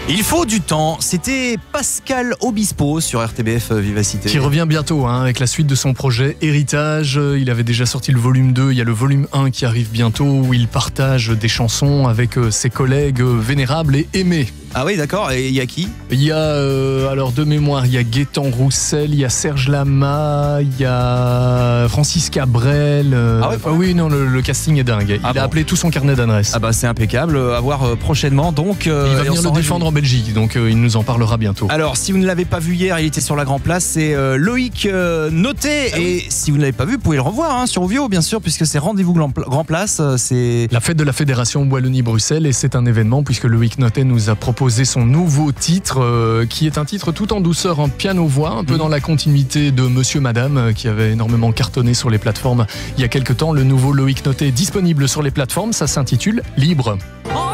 Il faut du temps. C'était Pascal Obispo sur RTBF Vivacité. Qui revient bientôt avec la suite de son projet Héritage. Il avait déjà sorti le volume 2, il y a le volume 1 qui arrive bientôt où il partage des chansons avec ses collègues vénérables et aimés. Ah oui, d'accord. Et il y a qui ? Il y a, alors de mémoire, il y a Gaëtan Roussel, il y a Serge Lama, il y a Francis Cabrel. Ah ouais, oui, non, le casting est dingue. Il a appelé tout son carnet d'adresses. Ah bah c'est impeccable. À voir prochainement. Donc, il va venir le défendre en Belgique, donc il nous en parlera bientôt. Alors, si vous ne l'avez pas vu hier, il était sur la Grand Place. C'est Loïc Noté. Et si vous ne l'avez pas vu, vous pouvez le revoir sur Ovio, bien sûr, puisque c'est Rendez-vous Grand Place. C'est la fête de la Fédération Wallonie-Bruxelles et c'est un événement puisque Loïc Noté nous a proposé son nouveau titre qui est un titre tout en douceur, un piano-voix, un peu dans la continuité de Monsieur Madame qui avait énormément cartonné sur les plateformes il y a quelques temps. Le nouveau Loïc Noté est disponible sur les plateformes, ça s'intitule Libre.